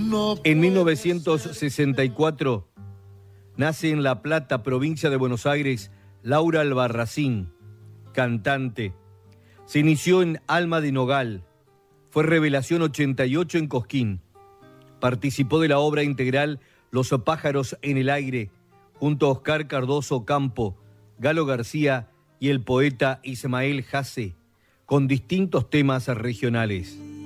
En 1964 nace en La Plata, provincia de Buenos Aires, Laura Albarracín, cantante. Se inició en Alma de Nogal, fue Revelación 88 en Cosquín. Participó de la obra integral Los pájaros en el aire, junto a Oscar Cardoso Campo, Galo García y el poeta Ismael Jase, con distintos temas regionales.